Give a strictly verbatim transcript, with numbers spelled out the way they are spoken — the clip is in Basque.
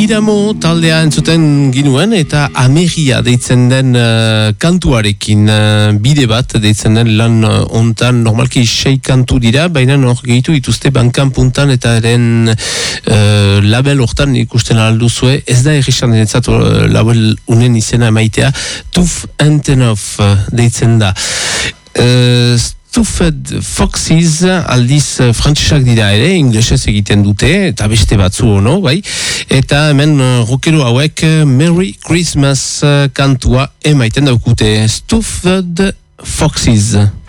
Iramo taldea entzuten ginuen eta Ameria deitzen den uh, kantuarekin uh, bide bat deitzen den lan uh, ontan normalki sei kantu dira, baina hor gehitu dituzte bankan puntan eta eren uh, label hortan ikusten alduzue, ez da erresan denetzat uh, label unen izena emaitea, Tuf Antenov uh, deitzen da. Uh, Stuffed Foxes aldiz frantsesak dira ere, inglesez egiten dute, eta beste batzu ono, bai. Eta hemen rockero hauek Merry Christmas kantua emaiten daukute. Stuffed Foxes.